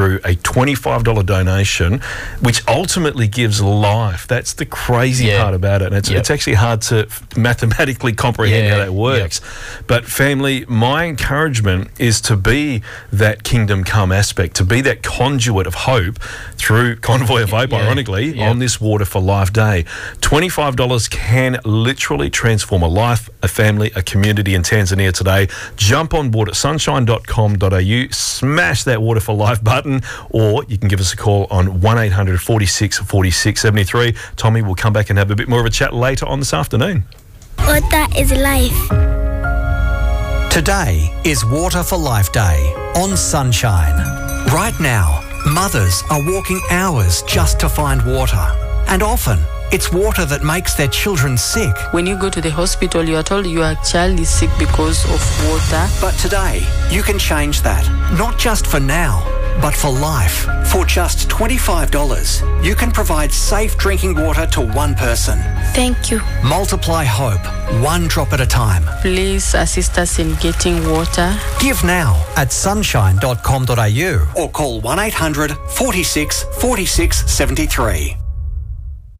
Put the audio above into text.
through a $25 donation, which ultimately gives life. That's the crazy part about it. And it's actually hard to mathematically comprehend how that works. But family, my encouragement is to be that kingdom come aspect, to be that conduit of hope through Convoy of Hope, ironically, on this Water for Life Day. $25 can literally transform a life, a family, a community in Tanzania today. Jump on board at sunshine.com.au, smash that Water for Life button, or you can give us a call on 1800 46 46 73. Tommy will come back and have a bit more of a chat later on this afternoon. Water is life. Today is Water for Life Day on Sunshine. Right now, mothers are walking hours just to find water. And often, it's water that makes their children sick. When you go to the hospital, you are told your child is sick because of water. But today, you can change that. Not just for now, but for life. For just $25, you can provide safe drinking water to one person. Thank you. Multiply hope, one drop at a time. Please assist us in getting water. Give now at sunshine.com.au or call 1800 46 46 73.